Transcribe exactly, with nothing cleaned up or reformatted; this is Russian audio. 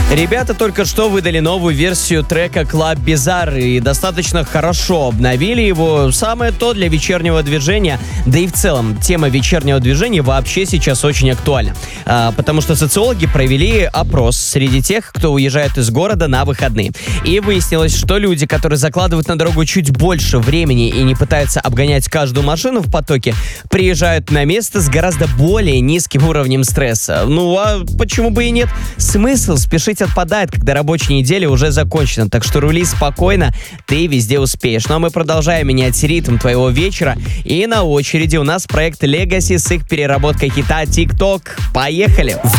Ребята только что выдали новую версию трека Club Bizarre и достаточно хорошо обновили его. Самое то для вечернего движения, да и в целом тема вечернего движения вообще сейчас очень актуальна. А, потому что социологи провели опрос среди тех, кто уезжает из города на выходные. И выяснилось, что люди, которые закладывают на дорогу чуть больше времени и не пытаются обгонять каждую машину в потоке, приезжают на место с гораздо более низким уровнем стресса. Ну а почему бы и нет? Смысл спешить отпадает, когда рабочая неделя уже закончена, так что рули спокойно, ты везде успеешь. Ну а мы продолжаем менять ритм твоего вечера, и на очереди у нас проект Legacy с их переработкой хита TikTok. Поехали!